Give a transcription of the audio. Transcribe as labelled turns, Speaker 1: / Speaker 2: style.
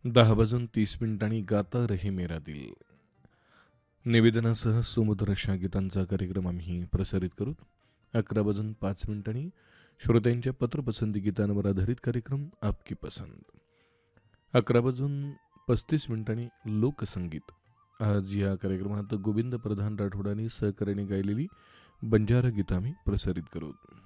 Speaker 1: 10:30 गाता रहे मेरा दिल निवेदनासह सुमधुर अशा गीतांचा कार्यक्रम आम्ही प्रसारित करू. 11:05 श्रोत्यांच्या पत्रपसंती गीतांवर आधारित कार्यक्रम आपकी पसंत. 11:35 लोकसंगीत. आज या कार्यक्रमात गोविंद प्रधान राठोडांनी सहकार्याने गायलेली बंजारा गीतं आम्ही प्रसारित करू.